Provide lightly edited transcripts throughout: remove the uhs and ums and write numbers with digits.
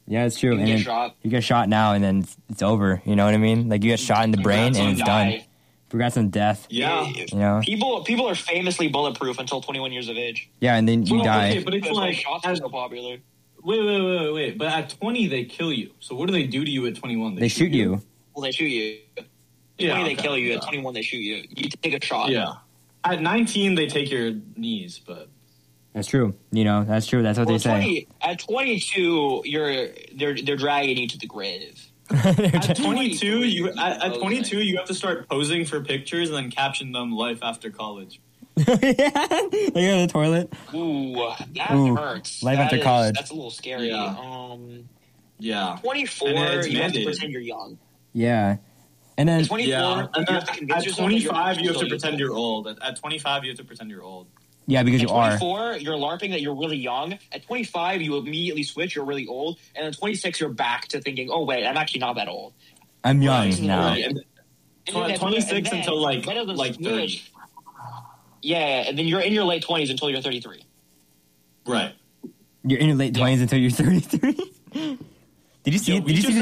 Yeah, it's true. You can get shot. You get shot now, and then it's over. You know what I mean? Like, you get shot in the brain, and it's done. Congrats on death. Yeah. You know? People are famously bulletproof until 21 years of age. Yeah, and then you die. Okay, but it's like shots are so popular. Wait. But at 20, they kill you. So what do they do to you at 21? They shoot you. Well, they shoot you. At 20, they kill you. At 21, they shoot you. You take a shot. Yeah. At 19, they take your knees, but... That's true. You know, that's true. That's what they say. At 22, they're dragging you to the grave. At 22, you have to start posing for pictures and then caption them "Life after college." Yeah, like in the toilet. Ooh, that hurts. Life after college. That's a little scary. Yeah. 24, you have to pretend you're young. Yeah. And then at 24, at 25, you have to pretend you're old. At 25, you have to pretend you're old. Yeah, because you are. At 24, you're LARPing that you're really young. At 25, you immediately switch, you're really old. And at 26, you're back to thinking, oh, wait, I'm actually not that old. I'm young now. Right. And 26 until like 30. Yeah, and then you're in your late 20s until you're 33. Right. You're in your late 20s until you're 33? Did you see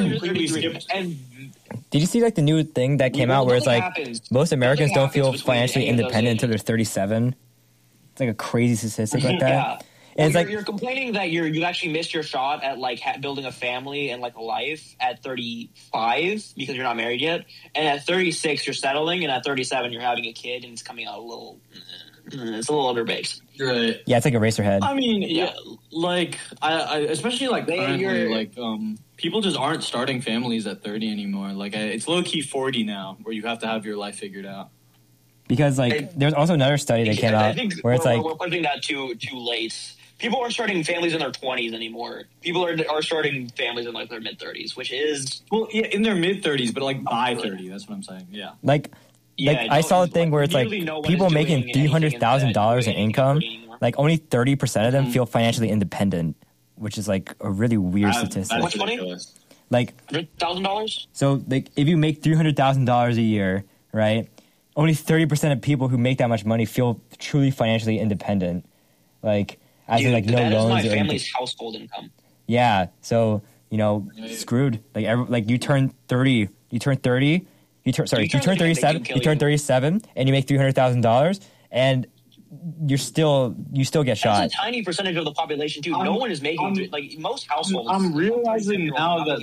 like the new thing that came out where it's like most Americans don't feel financially independent until they're 37? It's like a crazy statistic like that. Yeah. And it's like you're complaining that you actually missed your shot at like building a family and like a life at 35 because you're not married yet, and at 36 you're settling, and at 37 you're having a kid and it's coming out a little. It's a little underbaked. Right. Yeah, it's like Eraserhead. I mean, yeah, like I especially like currently, like people just aren't starting families at 30 anymore. Like it's low key 40 now, where you have to have your life figured out. Because like there's also another study that came out where it's like we're pushing that too late. People aren't starting families in their 20s anymore. People are starting families in like their mid 30s, which is in their mid 30s, but like by 30. That's what I'm saying. Yeah. Like I saw a thing where it's like people making $300,000 in income, like only 30% of them feel financially independent, which is like a really weird statistic. What's money? Like $100,000. So like if you make $300,000 a year, right? Only 30% of people who make that much money feel truly financially independent. Like, as in, like, no loans. That is my family's household income. Yeah. So, screwed. Like, you turn 30. You turn 37. You turn 37, and you make $300,000, and you still get shot. That's a tiny percentage of the population, too. No one is making, most households. I'm realizing now that.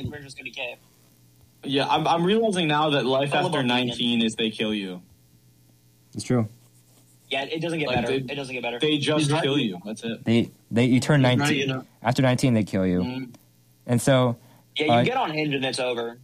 Yeah, I'm realizing now that life after 19 is they kill you. It's true. Yeah, it doesn't get better. It doesn't get better. They just kill you. That's it. You turn 19. After 19, they kill you. Mm-hmm. And so... Yeah, you get on Hinge and it's over.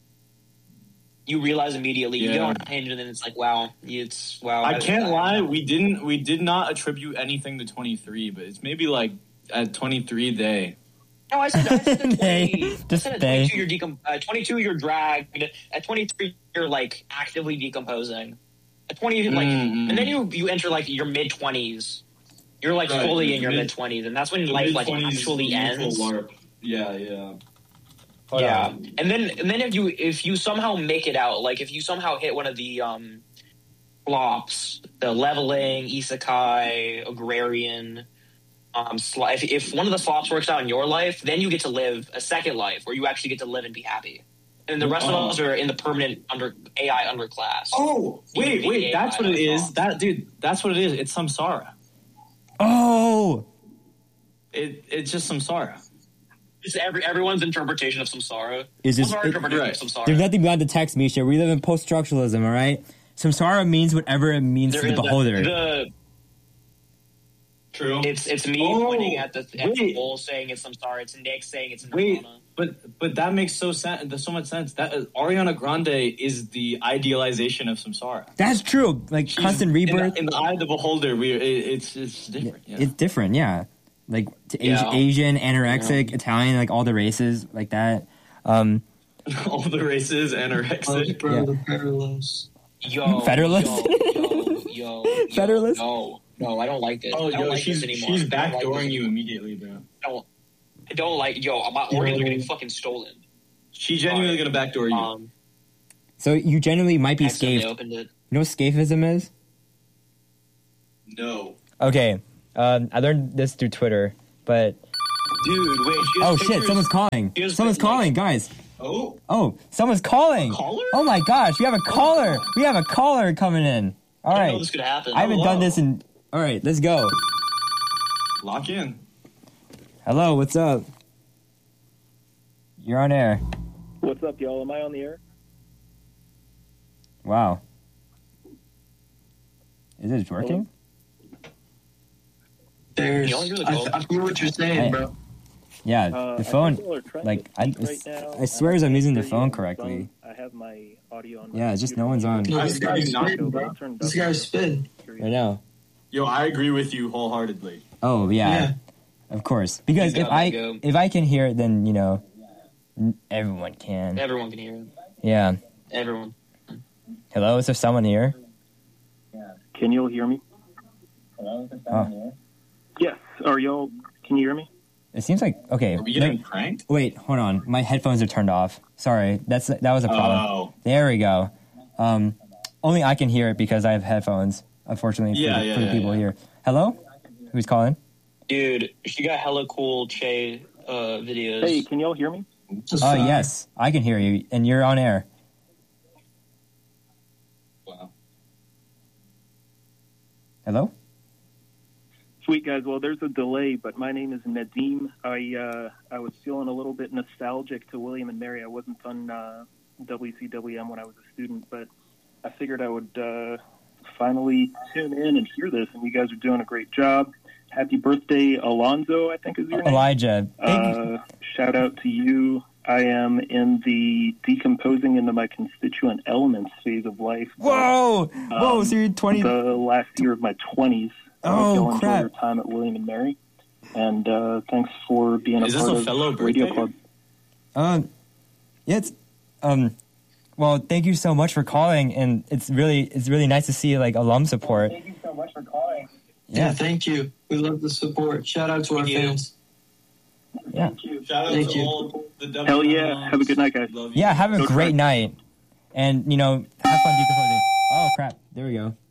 You realize immediately. You get on Hinge and then it's like, wow. I can't lie. We did not attribute anything to 23, but it's maybe like at 23 they... No, I said 20. Just at 22 you're 22 you're dragged. At 23 you're like actively decomposing. At 20 and then you enter like your mid 20s. You're like fully in your mid 20s, and that's when life like actually ends. Yeah. Yeah. And then if you somehow make it out, like if you somehow hit one of the flops, the leveling, isekai, agrarian, if one of the flops works out in your life, then you get to live a second life where you actually get to live and be happy. And the rest of us are in the permanent AI underclass. Oh, wait, that's what it is. That's what it is. It's samsara. Oh, it's just samsara. It's everyone's interpretation of samsara. Is this our interpretation of samsara? There's nothing beyond the text, Misha. We live in post-structuralism, all right? Samsara means whatever it means to the beholder. True. It's me pointing at the bowl saying it's samsara. It's Nick saying it's nirvana. But that makes so much sense. That Ariana Grande is the idealization of samsara. That's true. Like constant rebirth. In the eye of the beholder, it's different. Yeah. It's different, yeah. Like Asian, anorexic, Italian, like all the races, like that. All the races, anorexic. The Federalist. Yo. Federalist? No, I don't like this. Oh, yo, she's backdooring you immediately, bro. I don't like, my organs are getting fucking stolen. She's genuinely going to backdoor you. So you genuinely might be scathed. You know what scaphism is? No. Okay. I learned this through Twitter, but Dude, wait. Oh shit! Someone's calling. Someone's calling, guys. Oh, someone's calling. Caller? Oh my gosh, we have a caller. We have a caller coming in. All I right. didn't know this could happen. I haven't done this in. All right, let's go. Lock in. Hello, what's up? You're on air. What's up, y'all? Am I on the air? Wow. Is it working? There's. You're the I feel what you're saying, bro. Yeah, the phone. Like, I swear I'm using the phone correctly. I have my audio on. Yeah, it's just no one's on. No, this guy's spitting, bro. This guy's spitting. Right now. Yo, I agree with you wholeheartedly. Oh yeah, of course. Because if I can hear it, then you know, everyone can. Everyone can hear it. Yeah. Everyone. Hello, is there someone here? Can y'all hear me? Oh. Yes. Are y'all? Can you hear me? It seems like okay. Are we getting pranked? Wait, hold on. My headphones are turned off. Sorry, that was a problem. Oh. There we go. Only I can hear it because I have headphones. Unfortunately, for the people here. Hello, who's calling? Dude, she got hella cool Che videos. Hey, can y'all hear me? Oh yes, I can hear you, and you're on air. Wow. Hello. Sweet guys. Well, there's a delay, but my name is Nadim. I was feeling a little bit nostalgic to William and Mary. I wasn't on WCWM when I was a student, but I figured I would finally tune in and hear this. And you guys are doing a great job. Happy birthday, Alonzo, I think is your name. Elijah. Shout out to you. I am in the decomposing into my constituent elements phase of life. Whoa! Whoa! So you're 20. The last year of my 20s. Oh, crap. Enjoy your time at William and Mary. And thanks for being a part of Radio Club. Yeah, it's well, thank you so much for calling, and it's really nice to see like alum support. Thank you so much for calling. Yeah, thank you. We love the support. Shout out to our fans. Yeah. Shout out to all the W. Hell yeah. Have a good night, guys. Yeah, have a great night. And, you know, have fun decomposing. Oh, crap. There we go.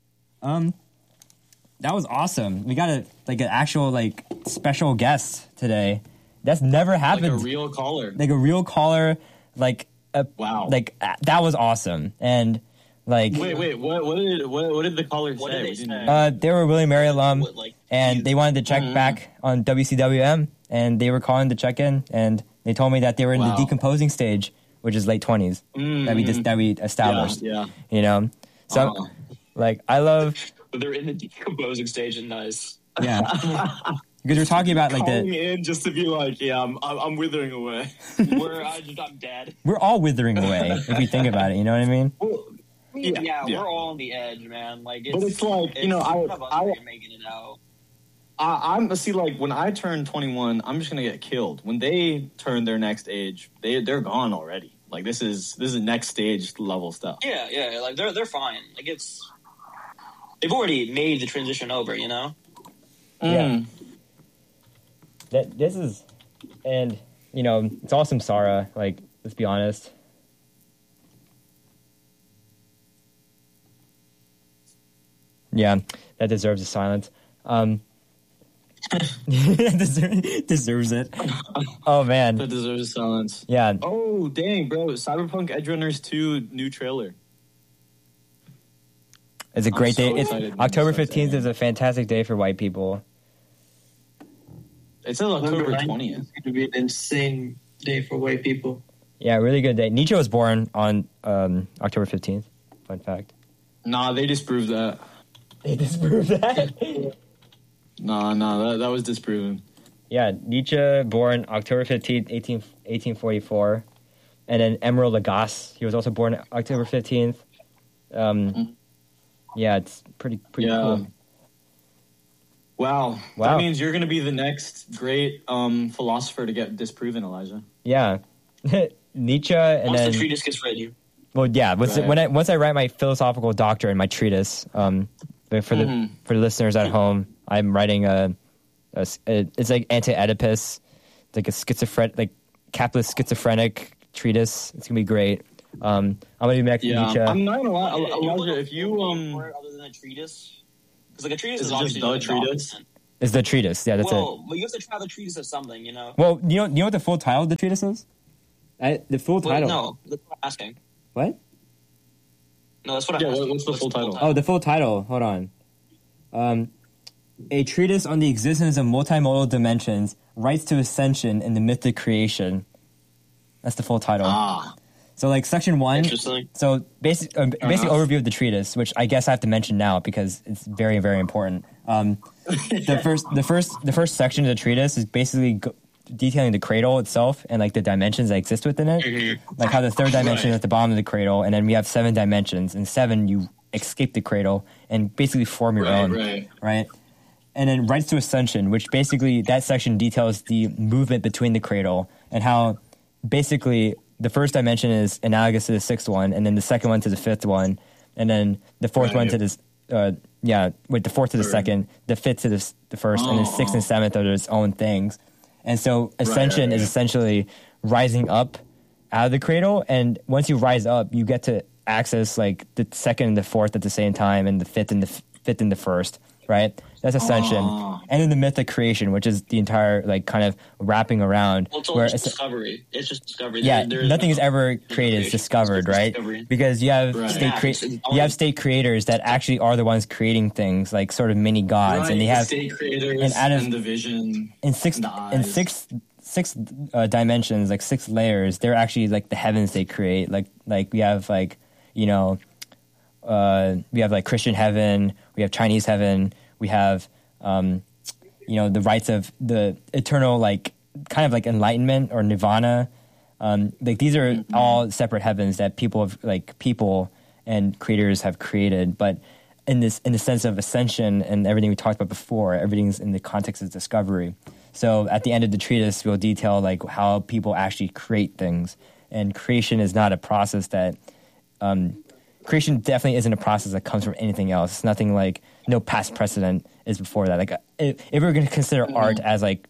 That was awesome. We got an actual, special guest today. That's never happened. Like a real caller. Like a real caller. Wow. That was awesome. And, Wait, what did the caller say? What did they say? They were a William Mary alum, and they wanted to check back on WCWM, and they were calling to check in, and they told me that they were in the decomposing stage, which is late 20s, that we established. Yeah. You know? So, I love... But they're in the decomposing stage and nice. Yeah. Because we're talking about, calling in just to be I'm withering away. I'm dead. We're all withering away, if you think about it, you know what I mean? Well, yeah, we're all on the edge, man. But it's I making it out. I'm see, when I turn 21, I'm just gonna get killed. When they turn their next age, they're gone already. This is next stage level stuff. Yeah, they're fine. They've already made the transition over, you know. Yeah. This is, and it's awesome, Sarah. Let's be honest. Yeah, that deserves a silence. Deserves it. Oh man, that deserves a silence. Yeah. Oh dang, bro! Cyberpunk Edgerunners 2 new trailer. It's a great day. It's October 15th is a fantastic day for white people. It says October 20th. It's going to be an insane day for white people. Yeah, really good day. Nietzsche was born on October 15th. Fun fact. Nah, they disproved that. They disproved that? Nah, that was disproven. Yeah, Nietzsche born October 15th, 1844. And then Emeril Lagasse, he was also born October 15th. Yeah, it's pretty cool. Wow. That means you're going to be the next great philosopher to get disproven, Elijah. Yeah. Nietzsche and once then... the treatise gets written. Well, yeah. Once I write my philosophical doctorate and my treatise, for the listeners at home, I'm writing it's like anti-Oedipus. It's like a schizophrenic, capitalist schizophrenic treatise. It's gonna be great. I'm gonna be next to Nietzsche. I'm not gonna lie, Elijah. If you other than a treatise, because a treatise is just the treatise. It's the treatise. Yeah, that's it. Well, you have to try the treatise of something, you know. Well, you know what the full title of the treatise is? The full title. No, that's what I'm asking. What? No, that's what I'm asking. What's the full title? Oh, the full title. Hold on. A treatise on the existence of multimodal dimensions, rights to ascension, and the myth of creation. That's the full title. So, like, section 1. Interesting. So, basic overview of the treatise, which I guess I have to mention now because it's very, very important. The first section of the treatise is basically detailing the cradle itself and like the dimensions that exist within it, like how the third dimension is at the bottom of the cradle, and then we have 7 dimensions. In 7, you escape the cradle and basically form your own, right? And then rights to ascension, which basically that section details the movement between the cradle and how basically the first dimension is analogous to the 6th one, and then the second one to the 5th one, and then the 4th one to this. The 4th to the 2nd, the 5th to the 1st, and then 6th and 7th are its own things. And so ascension is essentially rising up out of the cradle, and once you rise up, you get to access like the 2nd and the 4th at the same time, and the 5th and the 5th and the 1st, right? That's ascension. And then the myth of creation, which is the entire like kind of wrapping around. Well, it's just discovery. It's just discovery. Yeah, nothing is ever created; it's discovered, right? Because you have state creators that actually are the ones creating things, like sort of mini gods, and they have state creators and the vision in six dimensions, like 6 layers. They're actually like the heavens they create. Like we have like we have like Christian heaven, we have Chinese heaven. We have, the rights of the eternal, like, kind of like enlightenment or nirvana. Like, these are all separate heavens that people and creators have created. But in the sense of ascension and everything we talked about before, everything's in the context of discovery. So at the end of the treatise, we'll detail, like, how people actually create things. And creation is not a process that creation definitely isn't a process that comes from anything else. It's nothing like no past precedent is before that. Like if we're going to consider art as like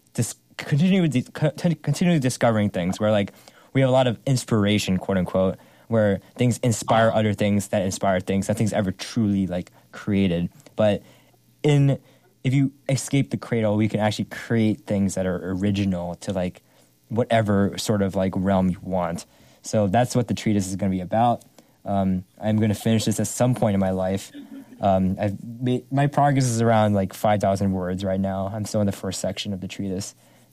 continually discovering things, where like we have a lot of inspiration, quote unquote, where things inspire other things that inspire things. Nothing's ever truly like created. But if you escape the cradle, we can actually create things that are original to like whatever sort of like realm you want. So that's what the treatise is going to be about. I'm going to finish this at some point in my life. My progress is around like 5,000 words right now. I'm still in the first section of the treatise.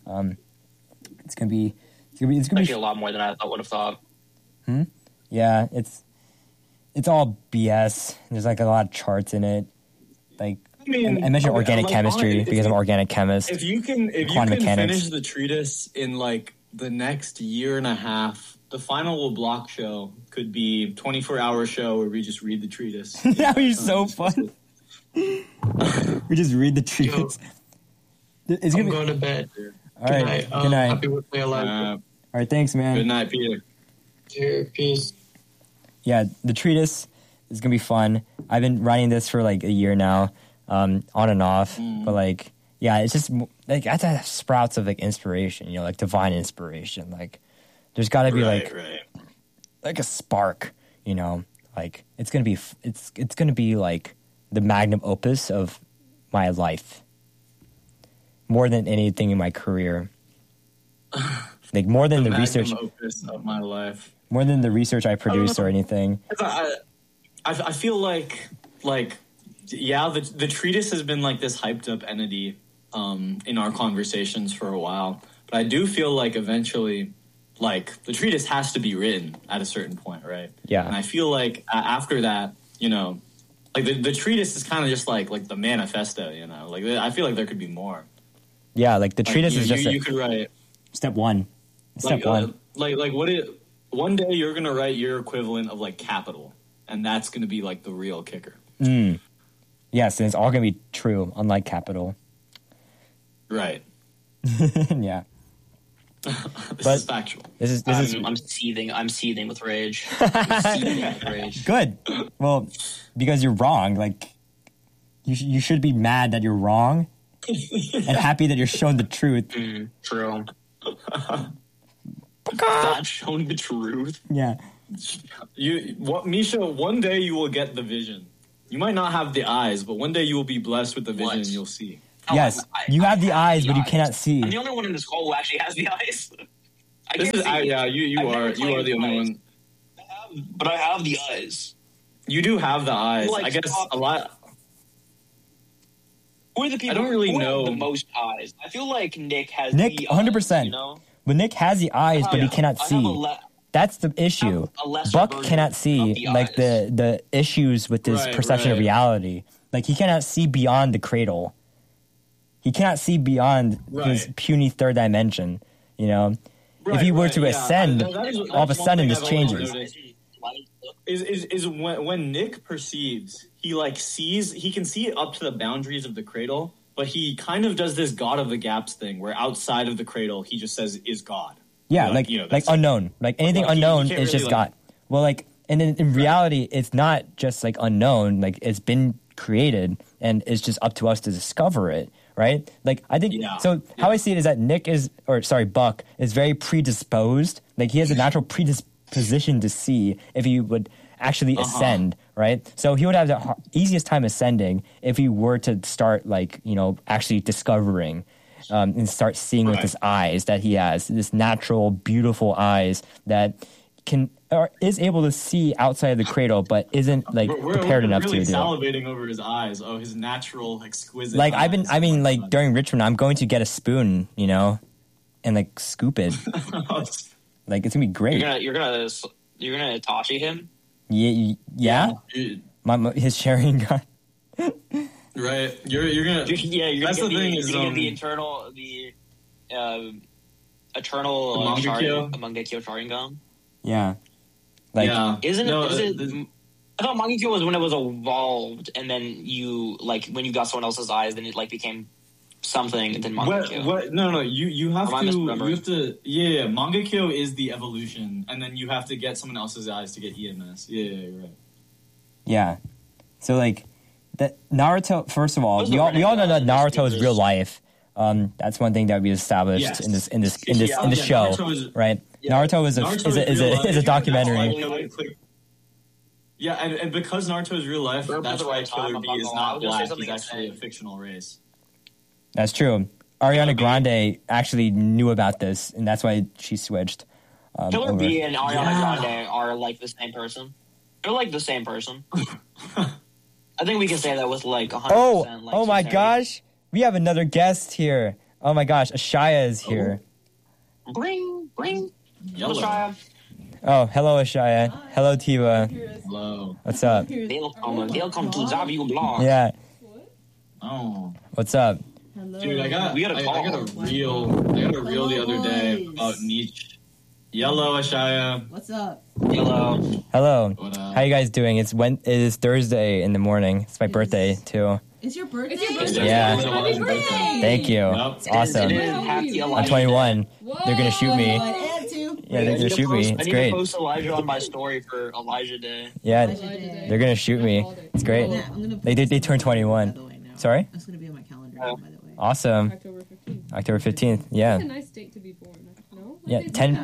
It's going to be actually a lot more than I would have thought. Yeah, it's all BS. There's like a lot of charts in it. Like I mentioned organic chemistry because I'm an organic chemist. If you can finish the treatise in like the next year and a half, the final block show could be 24-hour show where we just read the treatise. That would be so fun. We just read the treatise. I'm going to bed. All right. Good night. Happy birthday, alive. All right. Thanks, man. Good night, Peter. Peace. Yeah, the treatise is going to be fun. I've been writing this for like a year now, on and off. But like, yeah, it's just like I have to have sprouts of like inspiration, like divine inspiration. Like, there's got to be like a spark, like it's gonna be like the magnum opus of my life, more than anything in my career, like more than the research opus of my life, more than the research I produce or anything. I feel like the treatise has been like this hyped up entity in our conversations for a while, but I do feel like eventually, like, the treatise has to be written at a certain point, right? Yeah. And I feel like after that, like the treatise is kind of just like the manifesto, like I feel like there could be more. Yeah, like the treatise is just you could write step one. One day you're gonna write your equivalent of like capital, and that's gonna be like the real kicker. Yes, and it's all gonna be true, unlike capital. Right. Yeah. This is factual. I'm seething. I'm seething with rage. Good. Well, because you're wrong. Like, you should be mad that you're wrong, and happy that you're shown the truth. True. Not showing the truth. Yeah. Misha? One day you will get the vision. You might not have the eyes, but one day you will be blessed with the vision. And you'll see. Yes, you have the eyes, but you cannot see. I'm the only one in this call who actually has the eyes. You are the only one. But I have the eyes. You do have the eyes. Like, I guess a lot. Who are the people? I don't really know the most eyes. I feel like Nick has Nick, the 100%. eyes, you know? But Nick has the eyes, but he cannot see. That's the issue. Buck cannot see like the issues with his perception of reality. Like he cannot see beyond the cradle. He cannot see beyond his puny third dimension. You know, if he were to ascend, all of a sudden this changes. Is when Nick perceives, he like sees, he can see up to the boundaries of the cradle, but he kind of does this God of the Gaps thing where outside of the cradle he just says is God. Yeah, like unknown. Like anything unknown is just God. Well, like, and in reality, it's not just like unknown. Like it's been created, and it's just up to us to discover it, right? Like I think how I see it is that Buck is very predisposed. Like he has a natural predisposition to see if he would actually ascend, right? So he would have the easiest time ascending if he were to start like actually discovering. And start seeing with his eyes that he has, this natural, beautiful eyes that is able to see outside of the cradle, but isn't like prepared enough really to do. Salivating over his eyes. Oh, his natural, exquisite. Like eyes. like during Richmond, I'm going to get a spoon, and like scoop it. Like it's gonna be great. You're gonna Itachi him. Yeah. His sharing gun. Right, you're gonna. That's the thing is the eternal Mangekyo Sharingan. Yeah, like isn't it? I thought Mangekyo was when it was evolved, and then you like when you got someone else's eyes, then it like became something. And then Mangekyo. What? No. You have to. Yeah. Mangekyo is the evolution, and then you have to get someone else's eyes to get EMS. Yeah, you're right. Yeah, so like. That Naruto, first of all, we all know that Naruto is real life. That's one thing that we established in this show, right? Naruto is a documentary. Yeah, and because Naruto is real life, that's why Killer Bee is not black. He's actually a fictional race. That's true. Ariana Grande actually knew about this, and that's why she switched. Killer Bee and Ariana Grande are like the same person. They're like the same person. I think we can say that with like 100%. Oh my gosh, we have another guest here. Oh my gosh, Ashaya is here. Bring, Yellow. Ashaya. Oh, hello Ashaya. Hi. Hello Tiva. Hello. What's up? Welcome to Zavio Blog. Yeah. Oh. What's up? Hello. Dude, I got a reel the other day about Nietzsche. Yellow, Ashaya. What's up? Hello. How you guys doing? It is Thursday in the morning. It's my birthday too. It's your birthday? Yeah. Happy birthday! Thank you. Yep. It's awesome. I'm 21. Whoa. They're gonna shoot me. Yeah, they're gonna shoot me. It's great. I need to post Elijah on my story for Elijah Day. Yeah, they're gonna shoot me. It's great. They turned 21. Sorry? That's gonna be on my calendar, by the way. Awesome. October 15th. Yeah. That's a nice date to be born. No? Yeah,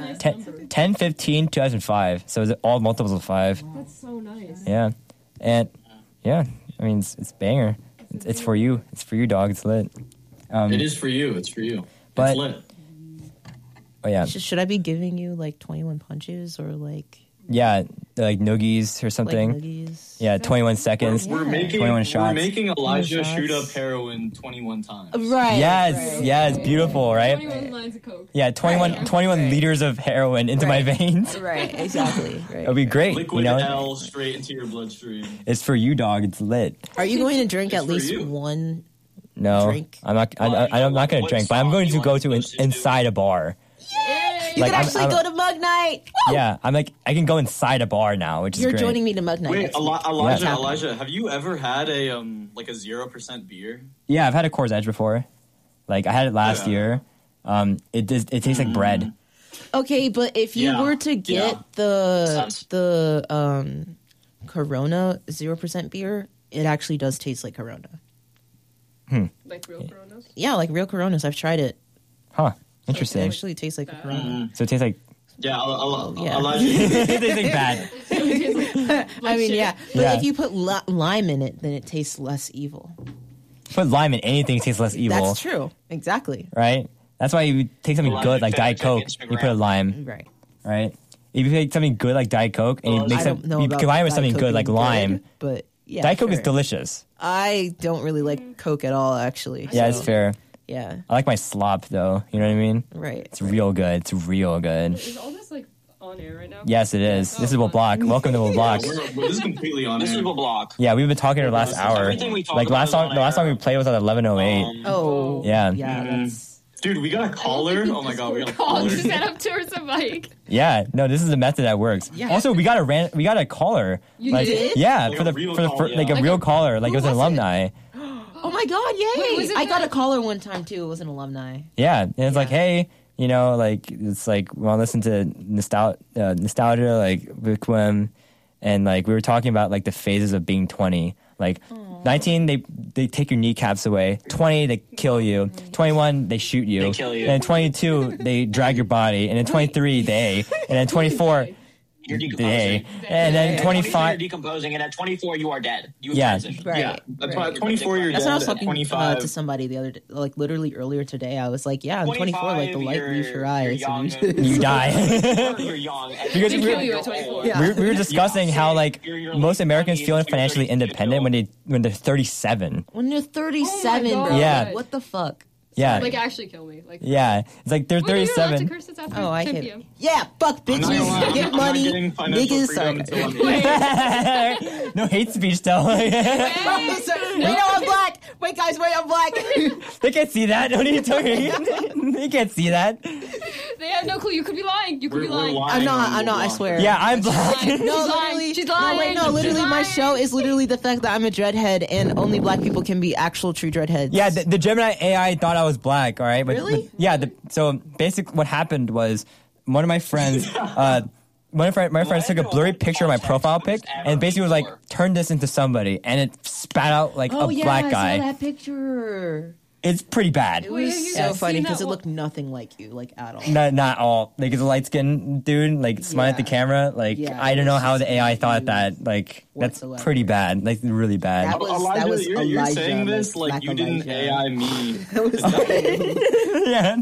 10/15/2005. So is it all multiples of 5? That's so nice. Yeah, and I mean it's banger. It's for you. It's for you, dog. It's lit. It is for you. It's for you. But it's lit. Oh yeah. Should I be giving you like 21 punches or like? Yeah, like noogies or something. Like noogies. Yeah, 21 seconds. We're making 21 shots. We're making Elijah shoot up heroin 21 times. Right. Yes, beautiful, right? 21 lines of coke. Yeah, 21 liters of heroin into my veins. Right, exactly. Right. It'll be great. Liquid L straight into your bloodstream. It's for you, dog. It's lit. Are you going to drink at least one? No, drink? I'm not. I'm not going to drink, but I'm going to go to inside a bar. You can actually go to Mug Night. Woo! Yeah, I can go inside a bar now, which is great. You're joining me to Mug Night. Wait, Elijah, have you ever had a 0% beer? Yeah, I've had a Coors Edge before. Like I had it last year. It tastes like bread. Okay, but if you were to get the Corona 0% beer, it actually does taste like Corona. Like real Coronas? Yeah, like real Coronas. I've tried it. Huh. Interesting. It actually tastes like a Corona. So it tastes like... Elijah. It tastes like bad. I mean, yeah. But if you put lime in it, then it tastes less evil. Put lime in anything, it tastes less evil. That's true. Exactly. Right? That's why you take something Lime good like check Diet Coke, you put a Instagram. lime, Right. right? If you take something good like Diet Coke and you make I don't know you about combine it with Diet something Coke good like being lime, good, but yeah, Diet Coke is sure. delicious. I don't really like Coke at all, actually. Yeah, so, it's fair. Yeah. I like my slop though. You know what I mean? Right. It's real good. It's real good. Is all this like on air right now? Yes, it is. This is Oh, Will Block. Welcome to Will Block. This is completely on This is air. a block. Yeah, we've been talking our last hour. Everything we talk Like about last is song, on the last air. song we played was at 11:08. Oh. Yeah. Yeah. That's, Dude, we got a caller. Oh my god, we got a Call caller. just head up towards the mic. Yeah, no, this is the method that works. Yeah. Also, we got a caller. You like, did? Yeah, Like for a the real for the call, fir- yeah. like a Like real a- caller. Like it was an was it? alumni. oh my God! Yay! was it I got that- a caller one time too. It was an alumni. Yeah, and it's like, Yeah. hey, you know, like it's like we want to listen to nostalgia, like Bookworm, and like we were talking about like the phases of being 20. Like 19, they take your kneecaps away. 20, they kill you. 21, they shoot you. They kill you. And 22, they drag your body. And then 23, they. And then 24, You're they. decomposing. And then At 25. you're decomposing, and at 24, you are dead. You Yeah. transition. Right. Yeah, that's why right. at 24 you're That's dead. what I was At talking 25, to somebody the other day, like literally earlier today. I was like, yeah, I'm 24. Like the light leaves your eyes. You're and young. You die. You're young. Because They we- kill you at 24. Yeah. We were discussing how like You're most late Americans 20s, feel you're financially 32. independent when they're 37. when you're 37, Oh my bro. God. Yeah. What the fuck? Yeah. Like actually kill me. Like Yeah, it's like they're Well, you're allowed to 37. curse this after Oh, I 10 hate p.m. it. Yeah, fuck I'm not gonna lie, bitches. Get I'm not money. getting financial Niggas. freedom Sorry. until I'm No hate speech though. Wait, no, I'm black. Wait, guys, wait, I'm black. They can't see that. Don't even talking. They can't see that. They have no clue. You could be lying. You could be lying. I'm not. I swear. Yeah, I'm black. She's No, lying. literally. She's No, lying. wait, no, She's literally, my lying. show is literally the fact that I'm a dreadhead, and only black people can be actual true dreadheads. Yeah, the Gemini AI thought I was black. All right, Really? yeah. So basically, what happened was one of my friends. My friends took a blurry picture of my profile pic and basically was like, turn this into somebody, and it spat out like Oh a yeah, black I guy. saw that picture. It's pretty bad. It Wait, was have you so seen funny that because it one? looked nothing like you, like at all. Not all. Like, it's a light skinned dude, like, smiling at the Yeah. camera. Like, Yeah, I don't it know was how just the AI thought confused that. Like, that's whatsoever. pretty bad. Like, really bad. That was Elijah, you're Elijah, saying this like like you Black didn't Elijah. AI me. That was yeah.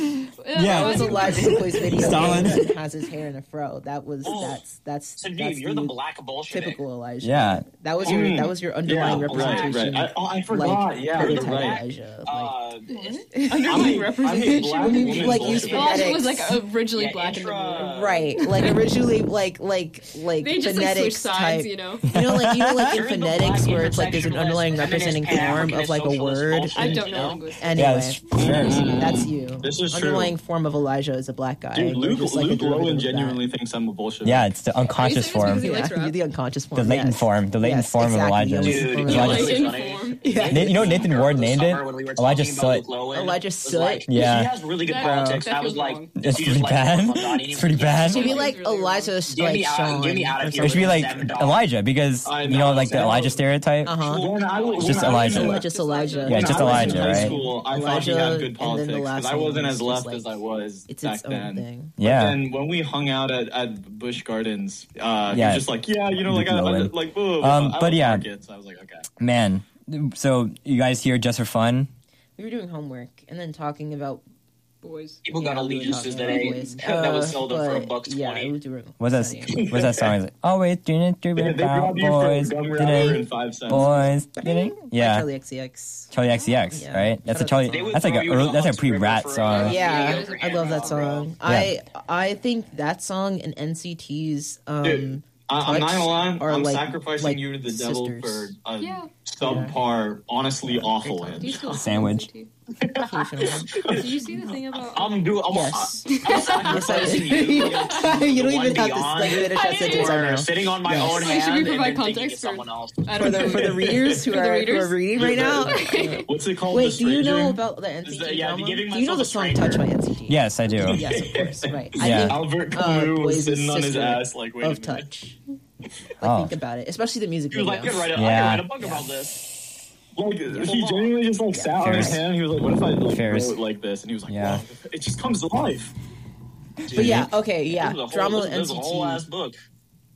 That was Elijah who plays video Stalin. games and has his hair in a fro. That was that's Sanjeev, you're the the black bullshit. typical Elijah. Yeah. That was your underlying Yeah, representation. right. I forgot. Like, Yeah, you're prototype right. Elijah. Like, Underlying I representation. hate black women Like, bullshit. you Elijah was like phonetics. originally Yeah, black in the movie. right, like originally, like They just like switch phonetics sides, type. you know. You know, like in During the phonetics, black where it's like there's an intersectionalist underlying feminist representing pan-Africanist form of like a socialist word. bullshit, I don't you know linguistics. Anyway, Yeah, that's fair. that's you. This is true. Underlying form of Elijah is a black guy. Dude, and you're Luke, just like a Luke derivative Lowen of that. genuinely thinks I'm a bullshit. Yeah, it's the unconscious Are you saying this form. because he likes Yeah, rap? the unconscious form. The latent yes. form. The latent Yes, form of exactly. Elijah. The Dude, latent form you know of what's Elijah. funny? Yeah. You know what Nathan Ward This named it? summer when we were Elijah talking about Soot. Luke Lowen, Elijah was Soot? like, Yeah. He has really good That- politics. that I was feels like, wrong. It's he pretty just like bad. Muhammad Ali. It's pretty bad. Should be That like was really Elijah, Get like me out, Sean. get me out or of here. It should be like Seven dollars. Elijah because, I you know, know, like the so- Elijah stereotype. It's just Elijah. Just Elijah. Yeah, just Elijah, in high right? School, I thought Elijah, he had and good then the politics last because I name wasn't is as just left like- as I was It's back its own then. thing. Yeah. And when we hung out at Busch Gardens, he Yeah. was just like, yeah, you know, like Luke Lowen. like, boom. But yeah. So I was like, okay. Man, so you guys here just for fun? We were doing homework and then talking about Boys. People got we were allegiances talking today. about boys. That was sold them for But, $1.20. Yeah, it was doing. What's that song? Is it, always doing it They about robbed you boys, for a gum didn't wrapper it? and 5 cents. Boys, didn't it? Yeah, Charlie XCX. Charlie XCX, Yeah. right? That's a Shout out Charlie. to that That's like They a would throw you that's in a pre-rat the song. Hudson Yeah, River I love that for song. Yeah. I think that song and NCT's Dude, I'm not gonna lie. are I'm like- sacrificing like you to the devil sisters. for a Yeah. subpar, honestly awful Do you win. still Sandwich. occasionally. Did you see the thing about? I'm Yes. sacrificing you. You don't The even one have to beyond. finish that I sentence. I Or know. sitting on my Yes. own Wait, should hand we and provide then thinking context it's someone else. I For don't the know. for the readers who For the are readers? reading right now. What's it called? Wait, The do you know Stranger? about the NCT yeah, drama? giving Do you know myself the a song stranger. "Touch" by NCT? Yes, I do. Yes, of course. Right. Yeah. I think Albert Camus Boys was is sitting on his sister ass like, wait a of minute. Touch. Like, Oh. think about it, especially the music He was like, I video. could write a, Yeah. I could write a book about this. Like, he genuinely just like sat on his Fairs. hand. He was like, what if I like Fairs. wrote like this? And he was like, Yeah. wow, it just comes to life. But yeah, okay, yeah, This is a whole, drama this is a whole ass NCT. book.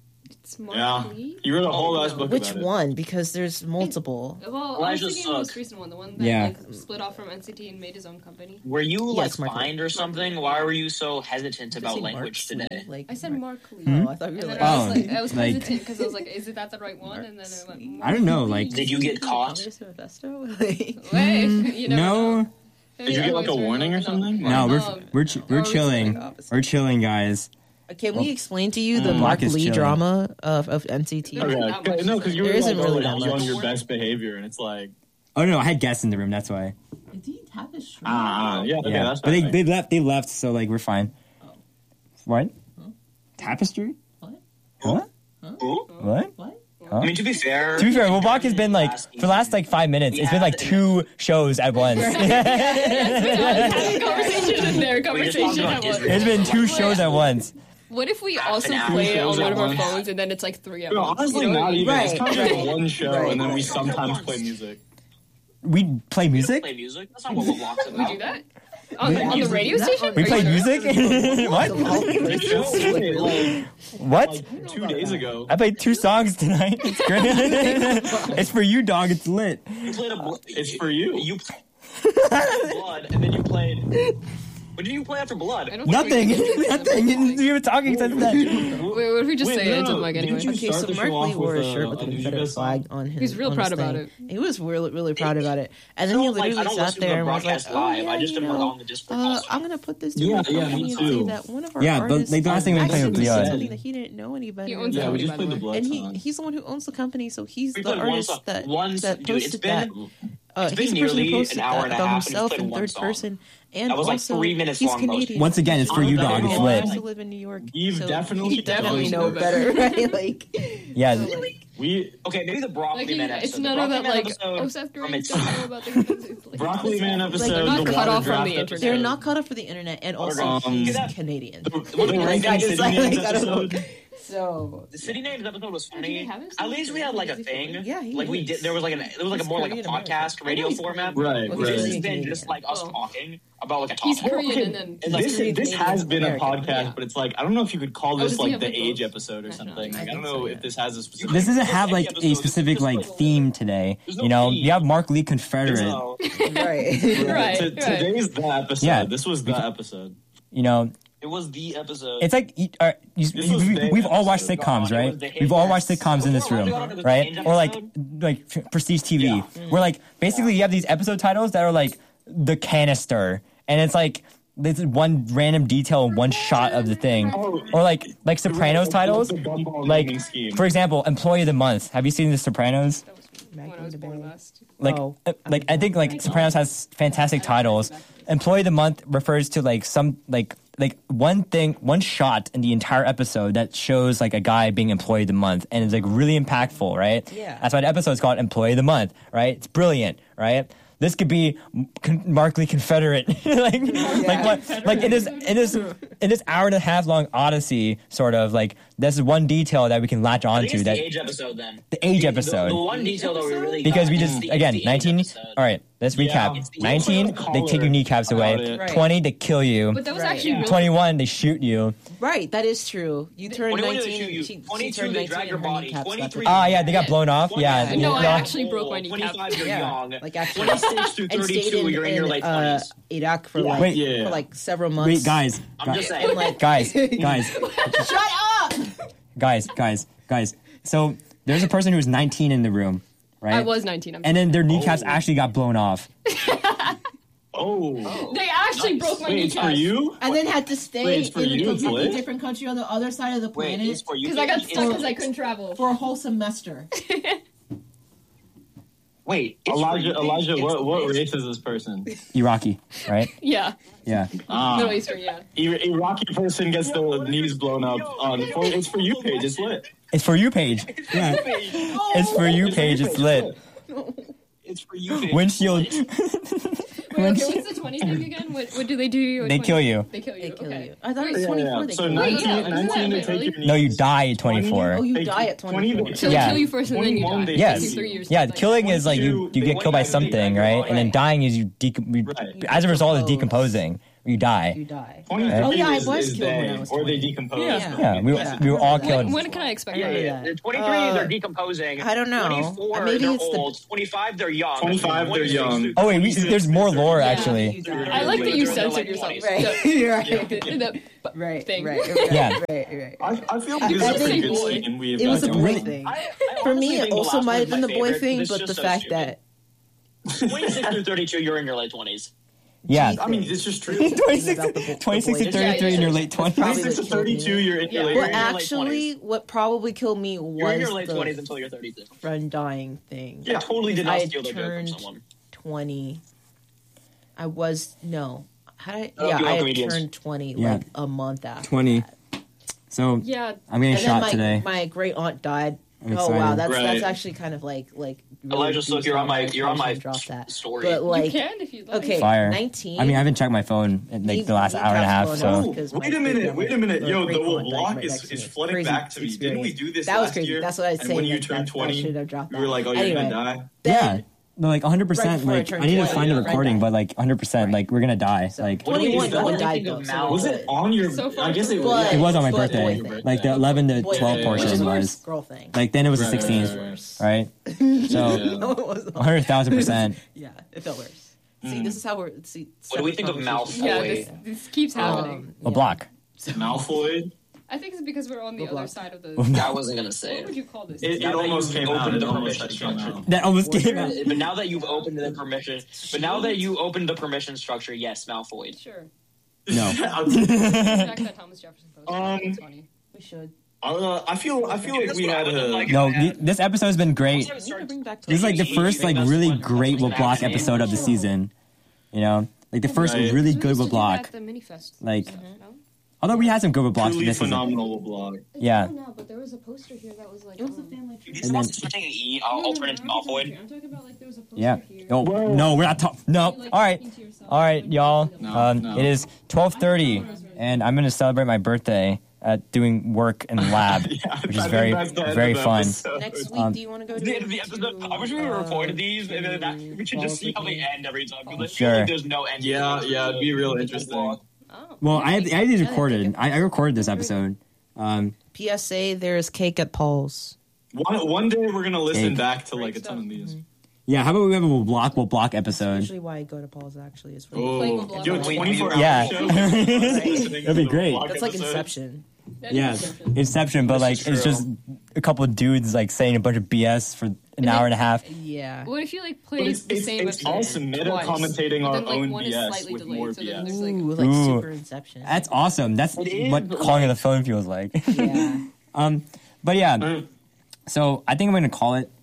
Smart Yeah, Lee? you wrote a whole ass book Which about it. one? Because there's multiple. Well, I was Elijah thinking the most sucks. recent one, the one that Yeah. like, split off from NCT and made his own company. Were you Yes, like Mark Lee. fined or something? Why were you so hesitant Did I about say language Mark today? Lee? Like, I said Mark Lee. Oh, I thought you And were then like. I was Oh, like, I was like- hesitant because I was like, is that the right one? And then I went, I don't know, like- Did you get caught? Congress Manifesto? Like, wait, you never know. No, Maybe Did you I get like a was warning or wrong. something? no, No. we're Or chilling. opposite. We're chilling, guys. can we explain to you the Block Mark is Lee chilling. drama of NCT? There isn't that Okay, much. no, because you There were isn't like, really oh, that you on much. your best behavior, and it's like, Oh no, I had guests in the room. That's why. Did he tap his shirt? yeah, okay, Yeah, that's but fine. they left. They left, so like we're fine. What? Tapestry? What? What? What? What? Huh? I mean, to be fair, To be fair, Wobach has been like for the last like 5 minutes. It's been like 2 shows at once. Conversation in there, conversation at once. It's been 2 shows at once. What if we also an hour. play it on Shows one at of our once. phones and then it's like 3 at No, once? honestly, You know? not even. It's Right, kind of like right. one show, Right. and then we sometimes play music. We play music. play music. That's not what Roblox is We about. do that? On the radio station? We Are play you sure? music. What? The show played, like What? 2 days ago. I played 2 songs tonight. It's great. It's for you, dog. It's lit. You played a. It's for you. You played Blood, and then you played. What did you play after Blood? I don't think we Nothing. can- Nothing. You were talking since then. Wait, what if we just Wait, say no, it into no, the mic didn't anyway? you Okay, start so the Mark show Lee off wore a with shirt with a a Ninja Confederate song? flag on his. He's real on proud his about thing. it. He was really, really proud about it. And then I he don't, like, I literally don't sat listen to there the and was like, broadcast "Oh live. yeah, I just you am know, on the Discord. also. I'm gonna put this to Yeah, the yeah, company me and say too. that one of our Yeah, but, artists like, the last thing we actually played with said Blood. something that he didn't know any better. He owns Yeah, we Somebody, just by played the the way. blood and song. he's the one who owns the company, so he's We the played one artist song. that One- that dude, it's posted been- that. It's He's been the person who nearly posted an hour that and a about half, and he's himself played in one third song. person, and That was, like, also 3 minutes he's long, though. Canadian. Once again, it's for you, dog. It's He lit. used to live in New York. You've so definitely he definitely done know that. better, right? Like, Yeah. We Okay, maybe the Broccoli Like, Man episode. it's the none of Broccoli that, Man like, episode oh, Seth from Green its- doesn't know about the... like, Broccoli Man episode. they're not the cut water off from draft the internet. episode, they're not caught up for the internet, and also Um, he's that- Canadian. The Like, ranking I just city like, names I don't know. episode. So The City Names episode was did funny. he have it? At least we had like a Is he thing. funny? Yeah, he like we is. did. There was like He's more like a Korean podcast American. radio he's format. Right, Well, This he's has Korean been Canadian. just like us Oh. talking about like a He's topic. Korean Okay, and then... And, like, This Korean has Canadian been a American, podcast, yeah. but it's like I don't know if you could call Oh, this does he like have the the age clothes? episode or National something. I Like, I don't think so, know yeah. if this has a specific. This doesn't have Any like episode, a it's specific just like like- theme today. There's no You know, theme. you have Mark Lee Confederate. So, right. Right, Today's the episode. Yeah. This was the episode. You know, it was the episode. it's like This was the we've all watched episode. sitcoms, God, it right? was the We've all watched Hinge sitcoms in this episode. room, Before it was the right? Hinge Or like episode. Prestige TV, Yeah. where like basically you have these episode titles that are like the canister, and it's like this is one random detail in one shot of the thing, or like Sopranos titles. Like for example, Employee of the Month. Have you seen The Sopranos? When I was born last. Like, Oh, like I think like Sopranos has fantastic titles. Employee of the Month refers to like some like one shot in the entire episode that shows like a guy being Employee of the Month, and it's like really impactful, right? Yeah. That's why the episode's called Employee of the Month, right? It's brilliant, right? This could be Mark Lee Confederate, like in this hour and a half long odyssey, sort of like this is one detail that we can latch I think onto it's that the age episode then. the age episode. The one detail that we really Because got we is just the- again the age 19. episode. All right, let's recap. it's the 19, episode they take your color kneecaps away. about it. Right. 20, they kill you. But that was Right. actually Yeah. really... 21, they shoot you. Right, that is true. You turn 21 they 19. shoot you. She 22 turned they 19 drag your and her body. kneecaps got 23 taken. Ah, yeah, they got blown off. Yeah, No, I yeah. actually broke my kneecap. 25, you're Yeah, young. like actually, 26 through and stayed 32, you're in your late 20s. Iraq for like Wait. Yeah. for like several months. Wait, guys, I'm just And saying. like, guys. shut up! Guys. So there's a person who's 19 in the room, right? I was 19. And then their kneecaps actually got blown off. Oh, They actually broke my wait, it's kneecaps. for you? And then had to stay Wait, it's for in you, a it's completely lit? different country on the other side of the Wait, planet it's for you. Because I got It's stuck for- because I couldn't travel. for a whole semester. Wait, it's for Elijah, you. Elijah, It's- what race is this person? Iraqi, right? Yeah. Yeah. Middle Eastern, yeah. Iraqi person gets the knees blown up on. It's for you page. It's lit. It's for you, Paige. Yeah. It's for you, Paige. It's lit. It's for you. Windshield. Wait, okay, what's the 20 thing again? What do they do? They kill you. They kill you. They kill okay. you. I thought it was Yeah, 24. yeah. They So kill you. 19, Wait, yeah, 19 they isn't that take really? your knees. No, you die at 24. Oh, you They- die at 24. So Yeah. they kill you first and then you die. 21 they Yes. kill you. 3 years. Yeah, like- killing is like you get killed by something, right? And then dying is you Right. as a result of decomposing, You die. You die. 23 Oh yeah, I is was killed when they, I was or 20. they decompose. Yeah, we were all killed. When can I expect Yeah, that? the 23s are decomposing. I don't know. 24, Maybe they're it's the- old. 25, they're young. 25, they're young. Oh wait, there's more lore Yeah. actually. I like that you censored yourself. Right. Right. Thing. Yeah. Right. I feel like this is a pretty good scene. It was a boy Really? thing. I For honestly me, think it the also last might have one's been the my boy favorite, thing, because but it's the just so fact stupid. that 26 through 32, you're in your late 20s. Yeah. I mean, it's just true. 26 about the 26 to boy. 33 in your late 20s. probably 26 to what killed me. 32, you're in your Yeah. late Well, You're in your late actually, what probably killed me You're in your was late 20s the until you're 32. friend dying thing. Yeah. I totally did not I steal the joke from turned someone. 20. I was no. Oh, I you had comedians. turned 20 Yeah. like a month after. 20. that. So Yeah. I'm getting And shot then today. my great aunt died. I'm Oh excited. wow, that's Right. actually kind of like really Elijah, so boosts you're on my my drop that. story. But like You can if you'd like. okay, Fire. 19. I mean, I haven't checked my phone in like the last hour and a half. So Oh, wait a minute. Yo, the block is flooding back to me. Didn't we do this That was last crazy. year? That's what I was And saying. when you that- turned that 20, should have dropped we were that. like, oh, you're Anyway, gonna die? yeah, no, like 100%. Right before I Like turned I need to 20, find the right recording, back. but like 100%. Like we're gonna die. So, Like 21, no one What do you died think though. of so Mal? Was it on your? So far, I guess it so was. good. it was on my Boy birthday. thing. Like the 11 to Boy 12 thing. portion Which is was. worse, girl thing. Like then it was the Right, 16th, Worse. right? So No, it wasn't. 100,000%. Yeah, it felt worse. See, this is how we're. See, What do we think of conversations. Malfoy? Yeah, this keeps happening. A block. Malfoy. I think it's because we're on the other block. side of the. I wasn't gonna say What would it. you call this? It almost came out. opened It the almost permission came structure. out. That almost came out. But now that you've opened the permission, permission structure, yes, Malfoy. Sure. No. Back that Thomas Jefferson post. It's funny. We should. I feel like we had a. No, this episode has been great. We need to bring back. This is like the first like really great Block episode of the season. You know, like the first Right. really We good used to do Block. that at the Minifest. Like, No? although we had some good Blocks Truly this season. phenomenal blog. Yeah. No, but there was a poster here that was like. It was a family tree. These ones starting an E, I'll turn into Malfoy. I'm talking about like there was a poster Yeah. here. No, no, we're not talking. No. Like, All right. thinking to yourself, All right, like, y'all. No. It is 12:30, and I'm gonna celebrate my birthday at doing work in the lab, which is very, very fun. Next week, do you want to go to? The end of the episode. I wish we would have recorded these, and then we should just see how they end every time. Because I feel Sure. like there's no end. Yeah, it'd be real interesting. Oh. Well, I had these recorded. I recorded this episode. PSA: There's cake at Paul's. One day we're gonna listen Cake. back to like a ton of these. Yeah, how about we have a block episode? Usually, why I go to Paul's actually is for. Playing with Oh, block. yo, 24 Yeah. hour show. That'd be great. That's like Inception. Yeah, Inception, but like is it's true. just a couple of dudes like saying a bunch of BS for an hour and a half. Yeah. What if you like But play it's, the same it's episode also meta twice, commentating but our then, like, own one is BS slightly with delayed, more so then BS. there's like Ooh, like Ooh. super Inception. That's awesome. That's is, what but, calling on the phone feels like. Yeah. But yeah, so I think I'm gonna call it.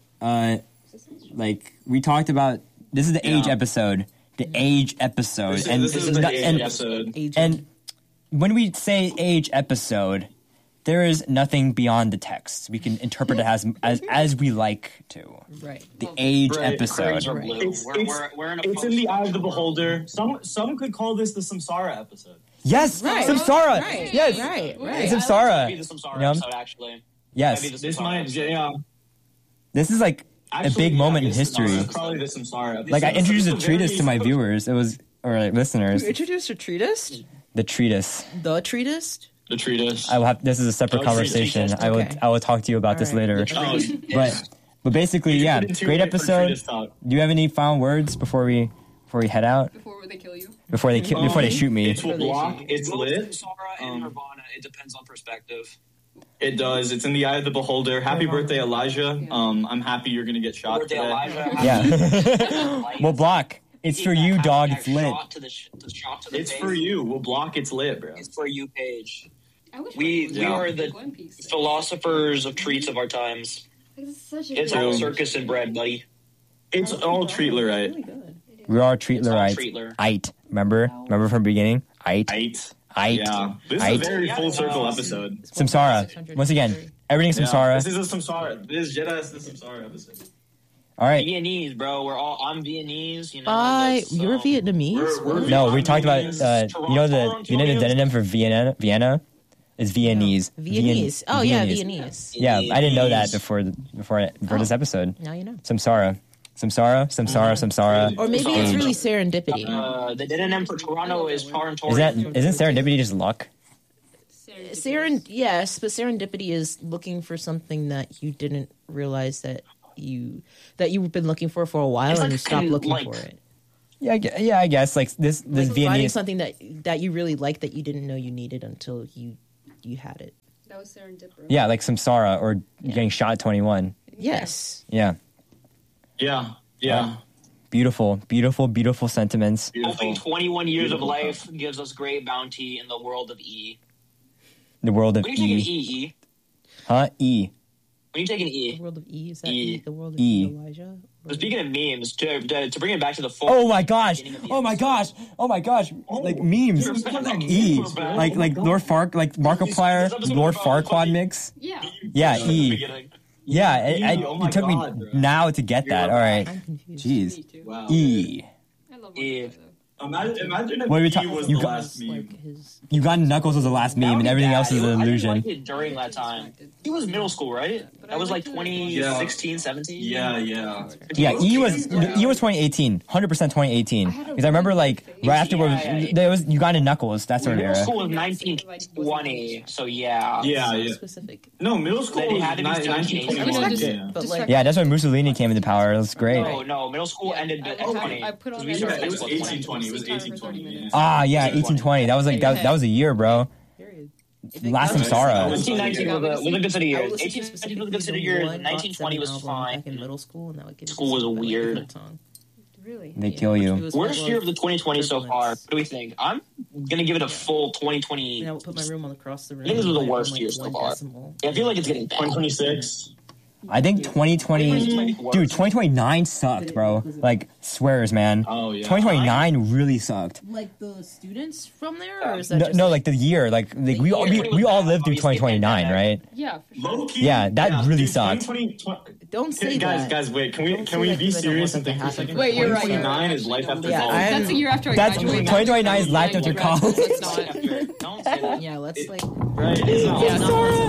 Like we talked about, this is the age episode. The age episode, This and is the not- age episode. Agent. And when we say age episode, there is nothing beyond the text. We can interpret it as we like to. right. The age Right. episode. Are blue. We're in a It's in the eye of the beholder. Some could call this the Samsara episode. Yes, Right. Samsara. Right. Yes, Right. It's Right. Samsara. Maybe the Samsara Yeah. episode, actually. Yes, Maybe the This Samsara might, episode. yeah. this is like a big moment in history. It's probably the Samsara episode. Like I introduced a It's treatise to my very- viewers. It was or like listeners. You introduced a treatise? The treatise. The treatise? The treatise. I will have. This is a separate Oh, conversation. treatise. Okay. I will talk to you about All this right. later. Oh, But basically, yeah, Get into great it for episode. treatise talk. Do you have any final words before we head out? before they kill you. Before they shoot me? It's block. It's Both lit. Samsara and Nirvana, it depends on perspective. It does. It's in the eye of the beholder. Happy birthday, Elijah. Yeah. I'm happy you're gonna get shot Birthday, today. Elijah. Yeah. Well, block. It's for you, dog. It's lit. Shot to the It's face. for you. We'll block. It's lit, bro. It's for you, Paige. I wish We Yeah. are the One Piece. philosophers of treats of our times. Like, this is such a It's good- all circus and bread, buddy. It's all treatler, right? Really good. We are It's all treatlerite. treatler. Ite. Remember from the beginning? Ite. Eight. Ite. Yeah. This is Ite. a very full circle episode. Samsara. Once again, everything's Yeah. Samsara. This is a Samsara. This is Jedi is the Samsara episode. All right. Viennese, bro. I'm Viennese. You know. Bye. that's, You're Vietnamese? we're- No, we talked about Toronto, you know the Torontonians. demonym for Vienna is Viennese. Viennese. Oh, yeah, Viennese. Yeah, I didn't know that before this episode. Now you know. Samsara. Samsara. Or maybe it's really serendipity. The demonym for Toronto is Torrentorium. Isn't serendipity just luck? Yes, but serendipity is looking for something that you didn't realize that you've been looking for a while, and you stopped looking for it. Yeah, I guess like this Finding Vietnamese something that you really like that you didn't know you needed until you had it. That was serendipity. Yeah, like Samsara or getting shot at 21. Yes. Yeah. Yeah. Beautiful sentiments. Hoping 21 years of life gives us great bounty in the world of E. The world of When you take an E. E. Huh? E. When you take an E. The world of E, is that E. the world of E. Elijah? But speaking of memes, to bring it back to the full. Oh my gosh! Like memes. E. Like Lord Fark, like Markiplier, Lord Farquaad mix. Yeah. Yeah, E. Yeah, it took me now to get that. All right. I'm confused. Jeez. Wow. E. I love E. Markiplier, though. Imagine if What are we he talking- was you the got- last meme. Like his You got Knuckles as the last meme, and everything else is an I illusion. didn't like it during that time. He was middle school, right? That was like 2016, 17. Yeah. Yeah, E was 2018, 100% 2018. Because I remember like right afterwards, there was you got into Knuckles. That sort of Middle era. school was 1920, so yeah. Yeah. specific. No, middle school Then it was had to be 1921. just- Yeah. But like, Yeah, that's when Mussolini came into power. It was great. No, middle school ended at 20. I put on We that started It was high school at 1820. It was 20. 1820. Ah, yeah, 1820. That was like that was a year, bro. period. Last Samsara. 1919 was a good city year. I would listen to 1819 was a good city year. one 1920 was album fine. Back in middle school, and that would give me School was something like weird. a song. Really? They kill It you. was Worst full year of the 2020 so far. turbulence. What do we think? I'm gonna give it a full 2020. And I would put my room all across the room. I think this was the like, worst like year so one far. decimal. I feel like it's getting bad. 2026. I think 2020, dude, 2029 sucked, bro. Like swears, man. Oh, yeah. 2029 really sucked. Like the students from there, or is that No, like the year, like we all lived through 2029, right? Yeah, for sure. Low key. Yeah, that really dude, sucked. 2020 Don't say guys, that. guys, wait. Can Don't we say be that 'cause I don't serious want and think for a that to second? happen. Wait, you're right. 2029 is life after Yeah, college. That's the year after I That's graduated. 2029 is life after college. It's not. Don't say that. Yeah, let's like. Right? It's not. Yeah.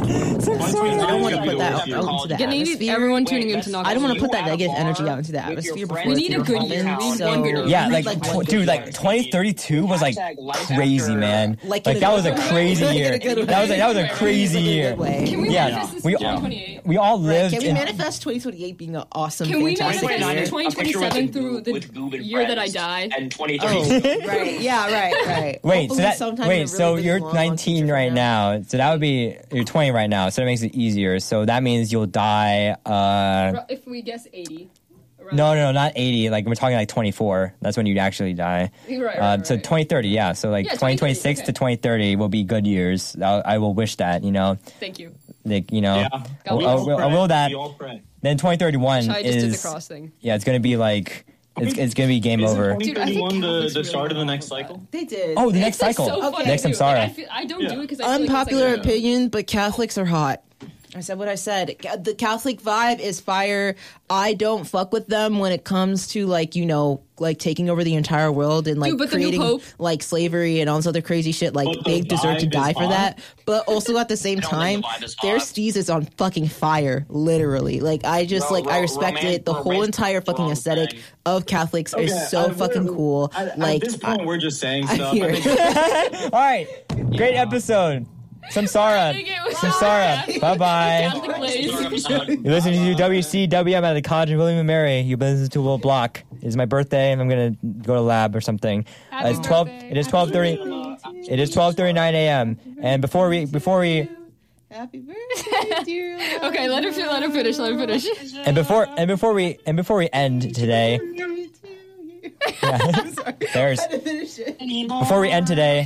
I don't want to put that out year. into the Get atmosphere. everyone tuning into Knock. I don't want to You put that at a negative bar energy out into the with your atmosphere before friends. We need a it's good even year. happened, We need so- one good year. Yeah, we like, need, one dude, good like year. 2032 was like Hashtag life crazy, after- man. Like Like in that a was a good way. crazy Like in year. a good way. That was a crazy Like in a year. good way. Can we Yeah, manifest this we- 2028? We all lived. Can we in- manifest 2028 being an awesome, Can we fantastic manifest year? 2027 through the with Goob and year that I friends die? And 2030. Oh, right. Yeah, right. Wait, so Hopefully that sometime in a so really you're long 19 future right from now. So that would be you're 20 right now. So that makes it easier. So that means you'll die. If we guess 80. No, not 80. Like we're talking like 24. That's when you'd actually die. Right. So 2030, yeah. So like Yeah, 2026 okay. to 2030 will be good years. I will wish that, you know. Thank you. Like, you know, Yeah. I We all will that. We all pray. Then 2031 I just did the is cross thing. yeah, it's gonna be like it's gonna be game Isn't over. Dude, I think 2031 Catholics the really start of the don't next know that. cycle? They did. Oh, the next It's, like, cycle. so funny, Next too. Samsara. Like, I don't do it because I feel like Unpopular it's like, opinion, but Catholics are hot. I said what I said. The Catholic vibe is fire. I don't fuck with them when it comes to like, you know, like taking over the entire world and like Dude, but the new creating Pope- like slavery and all this other crazy shit. Like But the they deserve to vibe die is for hot. that. But also at the same I don't think time, the vibe is their hot. steez is on fucking fire, literally. Like I just Ro- like I ro- respect roman- it. The whole romantic entire fucking wrong aesthetic thing. of Catholics is Okay, so fucking cool. At Like this point, we're just saying I stuff. hear I it. think All right, great episode. Samsara. Thank you. Samsara. Bye bye. Catholic ladies. You listen to WCWM at the College of William and Mary. You listen to Will Block. It's my birthday, and I'm gonna go to lab or something. Happy It's 12. birthday. It is 12:30. It is 12:39 a.m. And before we Happy birthday, dear. Okay, let her finish. and before we end today, yeah, there's before we end today.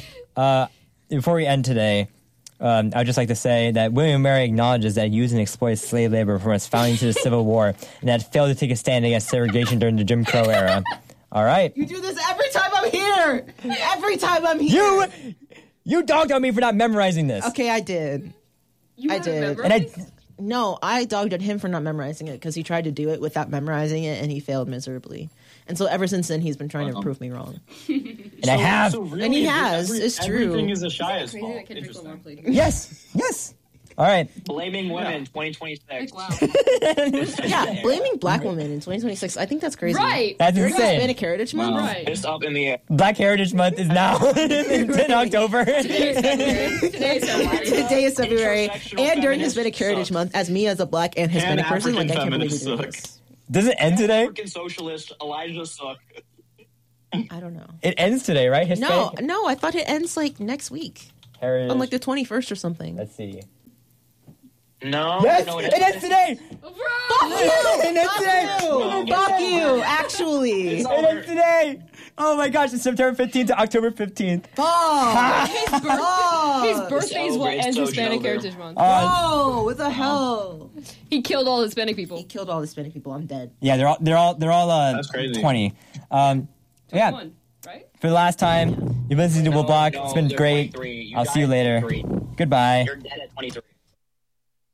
I'd just like to say that William and Mary acknowledges that used and exploited slave labor from its founding to the Civil War, and that failed to take a stand against segregation during the Jim Crow era. All right, You do this every time I'm here. Every time I'm here. you dogged on me for not memorizing this. Okay, I did. You I have did. it And I, memorized? No, I dogged at him for not memorizing it because he tried to do it without memorizing it and he failed miserably. And so ever since then, he's been trying to prove me wrong. and I have. So really, And he has. It's true. Everything is a Shia's Crazy fault. that Kendrick Lamar Interesting. played. Yes. All right. Blaming women 2026. Like, wow. Yeah, blaming black women in 2026. I think that's crazy. Right. That's During insane. Hispanic Heritage Month. Right. It's up in the air. Black Heritage Month is now in October. Today's February. Today is February, Intersectional and during feminists Hispanic Heritage suck. Month, as me as a black and Hispanic person, like I African can't believe we feminists do suck. this. Does it end today? African socialist Elijah Suck. I don't know. It ends today, right? Hispanic No, I thought it ends like next week, Heritage. on like the 21st or something. Let's see. No, Yes, no, it ends today. Bro! It ends today. Fuck you! Actually, It ends today. Oh my gosh, it's September 15th to October 15th. fuck. His birthday is what It's ends so Hispanic over. Heritage Month. Oh, what the hell? He killed all Hispanic people. He killed all Hispanic people. I'm dead. Yeah, they're all That's crazy. 20. Yeah, 21, right? for the last time, you've been listening to Will Block. It's been they're great. 23. I'll see you died later. at 23. Goodbye. You're dead at 23.